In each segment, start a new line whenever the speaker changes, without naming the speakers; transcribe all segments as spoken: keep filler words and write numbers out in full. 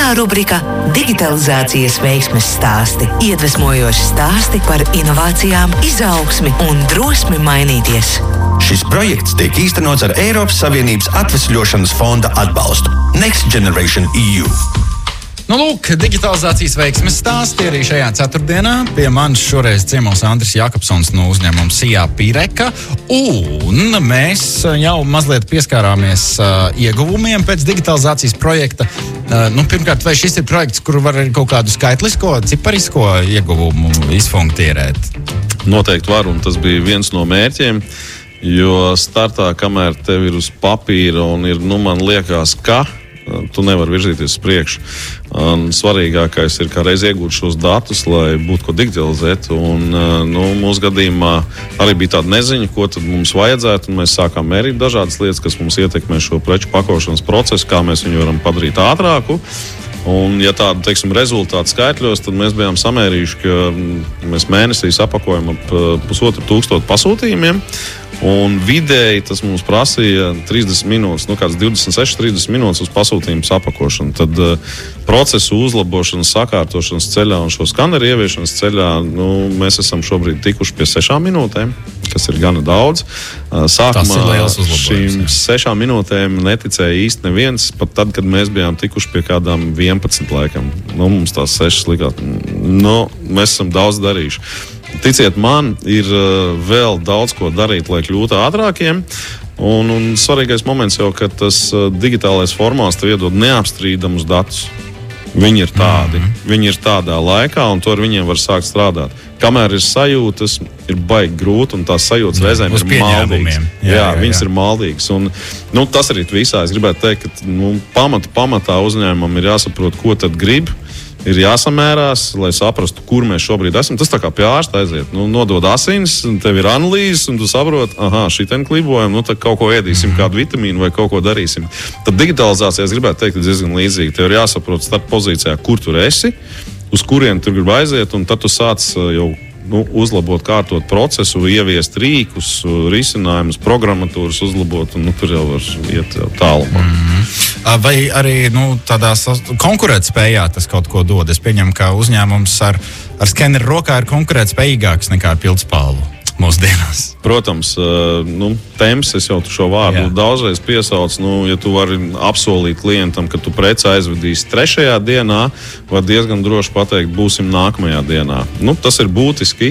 Jaunā rubrika Digitalizācijas veiksmes stāsti. Iedvesmojoši stāsti par inovācijām, izaugsmi un drosmi mainīties.
Šis projekts tiek īstenots ar Eiropas Savienības atvesļošanas fonda atbalstu. Next Generation E U.
Nu, lūk, digitalizācijas veiksmes stāsti arī šajā ceturtdienā. Pie manis šoreiz ciemos Andris Jakobsons no uzņēmuma Sijā Pireka. Un mēs jau mazliet pieskārāmies uh, ieguvumiem pēc digitalizācijas projekta. Uh, nu, pirmkārt, vai šis ir projekts, kur var arī kaut kādu skaitlisko, ciparisko ieguvumu izfunktierēt?
Noteikti var, un tas bija viens no mērķiem. Jo startā, kamēr tev ir uz papīra un ir, nu, man liekas, ka tu nevari virzīties uz priekšu. Un svarīgākais ir kā reiz iegūt šos datus, lai būtu ko digitalizēt. Un, nu, mūsu gadījumā arī bija tāda neziņa, ko tad mums vajadzētu. Un mēs sākām mērīt dažādas lietas, kas mums ietekmē šo preču pakošanas procesu, kā mēs viņu varam padarīt ātrāku. Un, ja tādu, teiksim, rezultātu skaitļos, tad mēs bijām samērījuši, ka mēs mēnesī apakojam ap pusotru tūkstotu pasūtījumiem. Un vidēji tas mums prasīja trīsdesmit minūtes, nu kāds divdesmit seši trīsdesmit minūtes uz pasūtījumu apakošanu. Tad uh, procesu uzlabošanas, sakārtošanas ceļā un šo skaneru ieviešanas ceļā, nu, mēs esam šobrīd tikuši pie sešām minūtēm, kas ir gana daudz. Uh, sākumā šīm sešām minūtēm neticēja īsti neviens, pat tad, kad mēs bijām tikuši pie kādām vienpadsmit laikam. Nu, mums tās sešas likās. Nu, mēs esam daudz darījuši. Ticiet man, ir uh, vēl daudz ko darīt, lai kļūtu ātrākiem. Un, un svarīgais moments jau, ka tas uh, digitālais formāts tev iedod neapstrīdamus datus. Viņi ir tādi. Mm-hmm. Viņi ir tādā laikā, un to ar viņiem var sākt strādāt. Kamēr ir sajūtas, ir baigi grūti, un tās sajūtas reizēm ir maldīgas. Jā, jā, jā, viņas jā. ir maldīgas. Un, nu, tas arī visā. Es gribētu teikt, ka nu, pamata, pamatā uzņēmumam ir jāsaprot, ko tad grib. Ir jāsamērās, lai saprastu, kur mēs šobrīd esam. Tas tā kā pie ārsta aiziet. Nu, nodod asins, tev ir analīzes, un tu saproti, aha, šitien klibojam, nu tad kaut ko ēdīsim, mm-hmm. kādu vitamīnu vai kaut ko darīsim. Tad digitalizācijā es gribētu teikt, ka diezgan līdzīgi. Tev ir jāsaprot start pozīcijā, kur tur esi, uz kurien tu gribi aiziet, un tad tu sāc jau nu, uzlabot, kārtot procesu, ieviest rīkus, risinājumus, programmatūras uzlabot, un nu, tur jau var iet tālumā.
Mm-hmm. Vai arī nu, tādā konkurētspējā tas kaut ko dod? Es pieņemu, ka uzņēmums ar, ar skeneru rokā ir konkurētspējīgāks nekā ar pildspalvu mūsdienās.
Protams, nu, temps, es jau šo vārdu Jā. daudzreiz piesaucu. Nu, ja tu vari apsolīt klientam, ka tu preci aizvedīsi trešajā dienā, var diezgan droši pateikt, būsim nākamajā dienā. Nu, tas ir būtiski.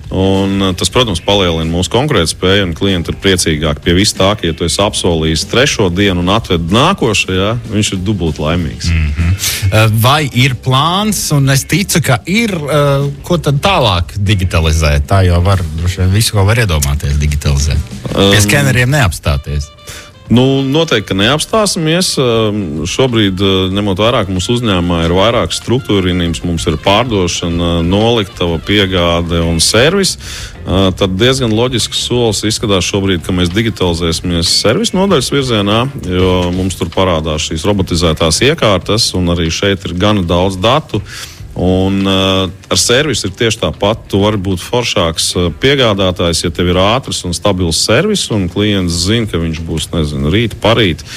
Un tas, protams, palielina mūsu konkurētspēju, un klienti ir priecīgāki pie vis tā, ka, ja tu esi apsolījis trešo dienu un atved nākošajā, viņš ir dubult laimīgs.
Mm-hmm. Vai ir plāns, un es ticu, ka ir, ko tad tālāk digitalizēt? Tā jau var, visu, ko var iedomāties digitalizēt. Pie skeneriem neapstāties.
Nu, noteikti, ka neapstāsimies. Šobrīd, ņemot vērā, ka mūsu uzņēmumā ir vairākas struktūrvienības, mums ir pārdošana, noliktava, piegāde un servis, tad diezgan loģisks solis izskatās šobrīd, ka mēs digitalizēsimies servisu nodaļas virzienā, jo mums tur parādās šīs robotizētās iekārtas, un arī šeit ir gana daudz datu. Un uh, ar servisu ir tieši tāpat. Tu vari būt foršāks uh, piegādātājs, ja tev ir ātrs un stabils servis, un klients zina, ka viņš būs, nezinu, rīt, parīt.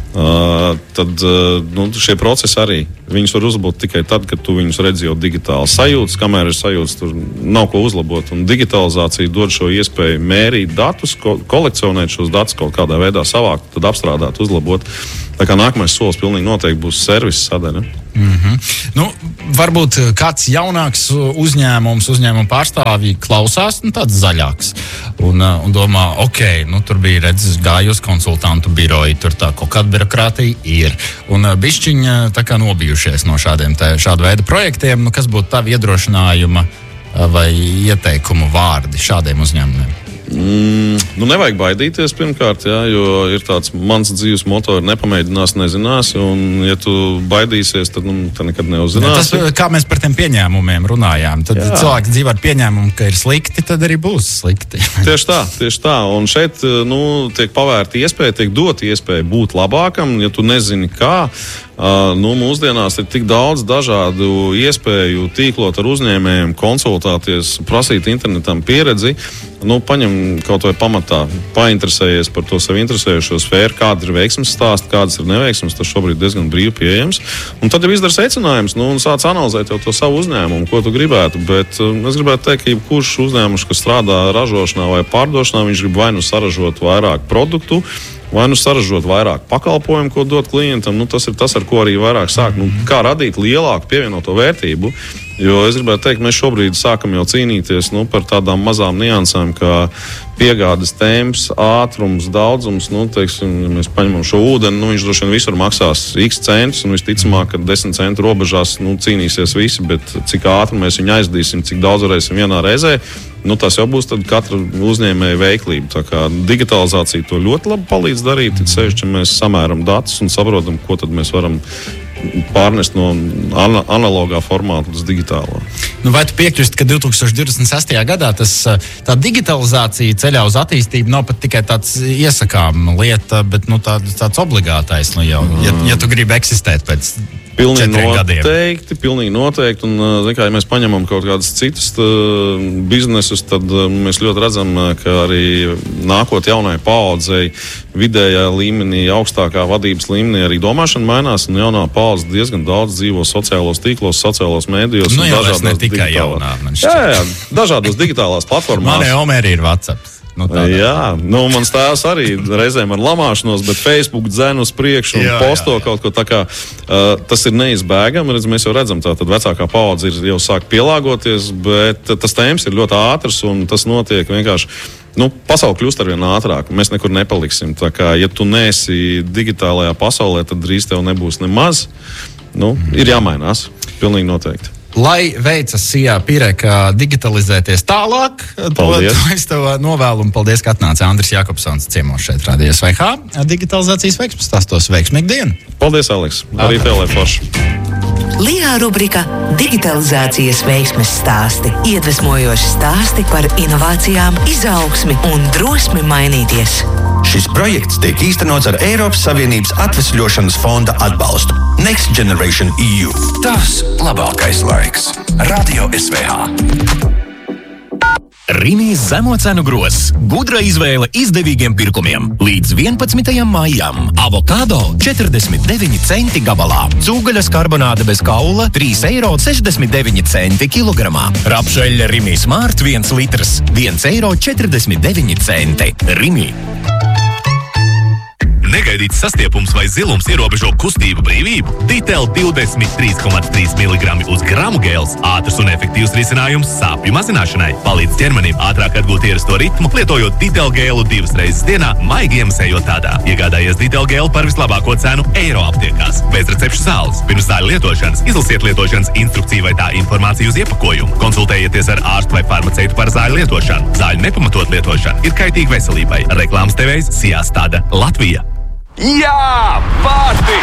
Uh, tad uh, nu, šie procesi arī. Viņus var uzlabot tikai tad, kad tu viņus redzi jau digitāli. Sajūtas, kamēr ir sajūtas, tur nav ko uzlabot. Un digitalizācija dod šo iespēju mērīt datus, ko, kolekcionēt šos datus kaut kādā veidā savākt, tad apstrādāt, uzlabot. Tā kā nākamais solis pilnīgi noteikti būs servisa sadaļa.
Mm-hmm. Nu, varbūt kāds jaunāks uzņēmums, uzņēmuma pārstāvji klausās, nu, tāds zaļāks. Un, un domā, ok, nu, tur bija redzes gājus konsultantu biroji, tur tā kaut kāda birokrātija ir. Un bišķiņa tā kā nobijušies no šādiem tā, šāda veida projektiem. Nu, kas būtu tavi iedrošinājuma vai ieteikumu vārdi šādiem uzņēmumiem?
Mm, nu nevajag baidīties pirmkārt, jā, jo ir tāds mans dzīves moto ir nepamēģinās, nezinās, un ja tu baidīsies, tad nu, tā nekad neuzzināsi.
Tas, kā mēs par tiem pieņēmumiem runājām, tad jā. Cilvēks dzīvo ar pieņēmumu, ka ir slikti, tad arī būs slikti.
Tieši tā, tieši tā, un šeit nu, tiek pavērta iespēja, tiek dot iespēja būt labākam, ja tu nezini kā. Uh, nu, mūsdienās ir tik daudz dažādu iespēju tīklot ar uzņēmējiem, konsultēties, prasīt internetam pieredzi. Nu, paņem kaut vai pamatā painteresējies par to sevi interesējošo sfēru, kāda ir veiksmes stāsti, kādas ir neveiksmes, tas šobrīd diezgan brīvi pieejams. Un tad jau izdara secinājums, nu, un sāc analizēt jau to savu uzņēmumu, ko tu gribētu. Bet es gribētu teikt, ka jebkurš uzņēmums, kas strādā ražošanā vai pārdošanā, viņš grib vai nu saražot vairāk produktu, vai nu saražot vairāk pakalpojumu, ko dot klientam. Nu, tas ir tas, ar ko arī vairāk sāk. Nu, kā radīt lielāku pievienoto vērtību. Jo es gribētu teikt, mēs šobrīd sākam jau cīnīties nu, par tādām mazām niansēm, kā piegādes temps, ātrums, daudzums. Nu, teiksim, ja mēs paņemam šo ūdeni, nu, viņš droši vien visur maksās x centus, un visticamāk, ka desmit centu robežās nu, cīnīsies visi, bet cik ātri mēs viņu aizdīsim, cik daudz varēsim vienā reizē, nu, tas jau būs katra uzņēmēja veiklība. Tā kā digitalizācija to ļoti labi palīdz darīt, it sevišķi, ja mēs samēram datus un saprotam, ko tad mēs varam pārnest no ana, analogā formāta līdz digitālā.
Nu, vai tu piekrist, ka divtūkstoš divdesmit sestajā gadā tas, tā digitalizācija ceļā uz attīstību nav pat tikai tāds iesakām lieta, bet nu, tā, tāds obligātais, nu, jau, ja, ja tu gribi eksistēt pēc
Pilnīgi
noteikti,
gadiem. pilnīgi noteikti. Un, kā, ja mēs paņemam kaut kādus citus uh, biznesus, tad uh, mēs ļoti redzam, ka arī nākot jaunai paaudzei vidējā līmenī, augstākā vadības līmenī arī domāšana mainās, un jaunā paudze diezgan daudz dzīvo sociālos tīklos, sociālos mēdījos.
Nu, jau es ne tikai jaunā.
Jā, jā, dažādos digitālās platformās.
Mani Omeri ir WhatsApp. Nu,
jā, nu, mans tēvs arī reizēm ar lamāšanos, bet Facebook dzen uz priekšu un jā, posto jā, jā. kaut ko tā kā. Uh, tas ir neizbēgami, redz, mēs jau redzam, tā tad vecākā paudze ir jau sāk pielāgoties, bet tas temps ir ļoti ātrs un tas notiek vienkārši. Nu, pasaule kļūst arvien ātrāk, mēs nekur nepaliksim. Tā kā, ja tu neesi digitālajā pasaulē, tad drīz tev nebūs nemaz. Nu, mm. ir jāmainās, pilnīgi noteikti.
Lai veicas Sijā Pireka digitalizēties tālāk, to, to es tev novēlu un paldies, ka atnāca Andris Jakobsons ciemos šeit rādījā S V H. Digitalizācijas veiksmes stāstos veiksmīgu dienu.
Paldies, Aleks. Arī tev, lai forši.
Lijā rubrika Digitalizācijas veiksmes stāsti. Iedvesmojoši stāsti par inovācijām, izaugsmi un drosmi mainīties.
Šis projekts tiek īstenots ar Eiropas Savienības atvesļošanas fonda atbalstu. Next Generation E U.
Tas labākais laiks. Radio S V H. Rimīs zemo cenu grozs. Gudra izvēle izdevīgiem pirkumiem. Līdz vienpadsmitajam maijam. Avokado četrdesmit deviņi centi gabalā. Cūgaļas karbonāde bez kaula trīs eiro sešdesmit deviņi centi kilogramā. Rapšeļa Rimī Smart viens litrs viens eiro četrdesmit deviņi centi. Rimī. Negaidīts sastiepums vai zilums ierobežo kustību brīvību? Ditel divdesmit trīs komats trīs miligrami uz gramu gēls. Ātrs un efektīvs risinājums sāpju mazināšanai. Palīdz ķermenim ātrāk atgūt ierasto ritmu, lietojot Ditel gēlu divas reizes dienā, maigi iemesējot tādā. Iegādājies Ditel gēlu par vislabāko cenu eiro aptiekās. Bez recepšu zāles. Pirms zāļu lietošanas izlasiet lietošanas instrukciju vai tā informāciju uz iepakojumu. Konsultējieties ar ārstu vai farmaceitu par zāļu lietošanu. Zāļu nepamatot lietošana ir kaitīga veselībai. Reklāmas devējs Sijā Stada, Latvija.
Jā, pārti!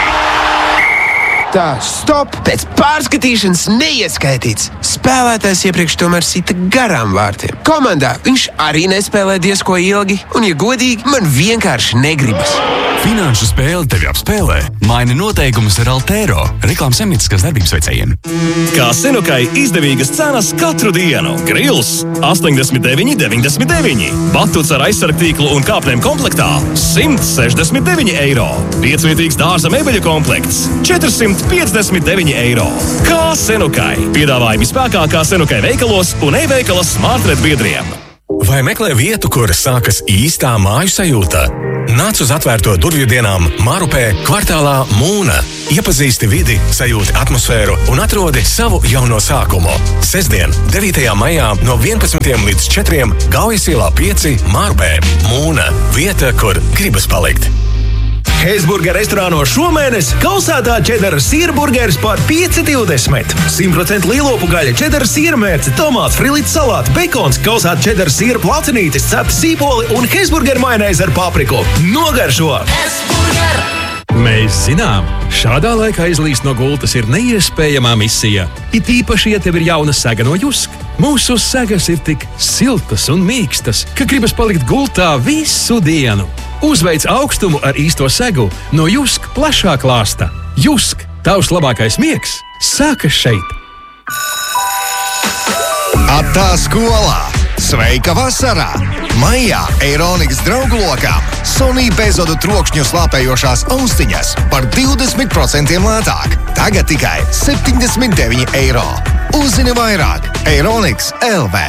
Tā, stop! Pēc pārskatīšanas neieskaitīts. Spēlētājs iepriekš tomēr sita garām vārtiem. Komandā viņš arī nespēlē diezko ilgi, un, ja godīgi, man vienkārši negribas.
Finanšu spēle tevi apspēlē. Maini noteikumus ar Altero, reklāmas saimnieciskās darbības veicējiem.
Kā Senukai izdevīgas cenas katru dienu. Grils astoņdesmit deviņi deviņdesmit deviņi. Batuts ar aizsargtīklu un kāpnēm komplektā simt sešdesmit deviņi eiro. Piecvietīgs dārza mebeļu komplekts četrsimt piecdesmit deviņi eiro. Kā Senukai. Piedāvājumi spēkā kā Senukai veikalos un e-veikala Smartred biedriem.
Vai meklē vietu, kur sākas īstā māju sajūta? Nāc uz atvērto durvju dienām Mārupē, kvartālā Mūna. Iepazīsti vidi, sajūti atmosfēru un atrodi savu jauno sākumu. Sestdien, devītajā maijā no vienpadsmitiem līdz četriem Gaujas ielā pieci Mārupē. Mūna. Vieta, kur gribas palikt.
Heisburger restorāno šomēnes kausētā čedara sīrburgeris par pieci divdesmit. simt procentu lielopu gaļa, čedara sīrmērce, tomāts, frilīts salāti, bekons, kausēta čedara sīra placinītis, cepta sīpoli un Heisburger majonēze ar papriku. Nogaršo! Heisburger!
Mēs zinām, šādā laikā izlīst no gultas ir neiespējamā misija. It īpaši, ja tev ir jauna sega no Jusk. Mūsu segas ir tik siltas un mīkstas, ka gribas palikt gultā visu dienu. Uzveic augstumu ar īsto segu no Jusk plašā klāsta. Jusk, tavs labākais miegs, sākas šeit!
Attā skolā! Sveika vasarā! Maijā Eironikas draugu lokām Sony bezodu trokšņu slāpējošās austiņas par divdesmit procentiem lētāk. Tagad tikai septiņdesmit deviņi eiro. Uzzini vairāk Eironikas L V.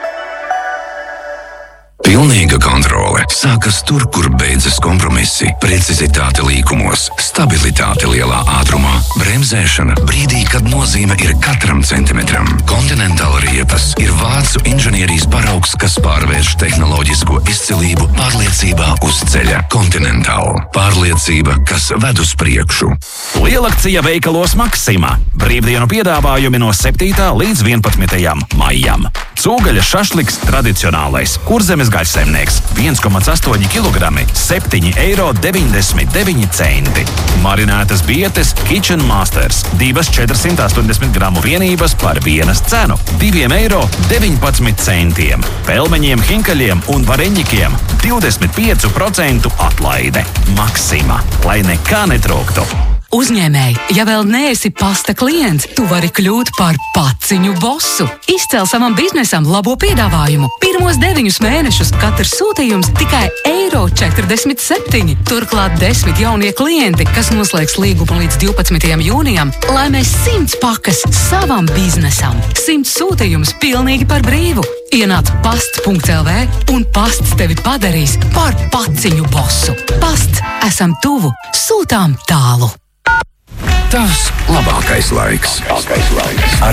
Pilnīga kontrole sākas tur, kur beidzas kompromisi, precizitāte līkumos, stabilitāte lielā ātrumā, bremzēšana brīdī, kad nozīme ir katram centimetram. Continental riepas ir vācu inženierijas paraugs, kas pārvērš tehnoloģisko izcilību pārliecībā uz ceļa. Continental – pārliecība, kas ved uz priekšu.
Lielakcija veikalos Maxima. Brīvdienu piedāvājumi no septītā līdz vienpadsmitajam maijam. Cūgaļa šašliks tradicionālais, kurzemes gaļsaimnieks, viens komats astoņi kilogrami, septiņi eiro deviņdesmit deviņi centi. Marinētas bietes Kitchen Masters, divas četrsimt astoņdesmit gramu vienības par vienas cenu, divi eiro deviņpadsmit centiem. Pelmeņiem, hinkaļiem un vareņģikiem divdesmit pieci procenti atlaide. Maxima, lai nekā netrūktu.
Uzņēmēji, ja vēl neesi pasta klients, tu vari kļūt par paciņu bosu. Izcel savam biznesam labo piedāvājumu. Pirmos deviņus mēnešus katrs sūtījums tikai eiro četrdesmit septiņi. Turklāt desmit jaunie klienti, kas noslēgs līgumu līdz divpadsmitajam jūnijam, laimē simts pakas savam biznesam. Simts sūtījums pilnīgi par brīvu. Ienāc pasts punkts el vē un pasts tevi padarīs par paciņu bosu. Pasts, esam tuvu, sūtām tālu.
Tas labākais laiks. Labākais laiks. Ar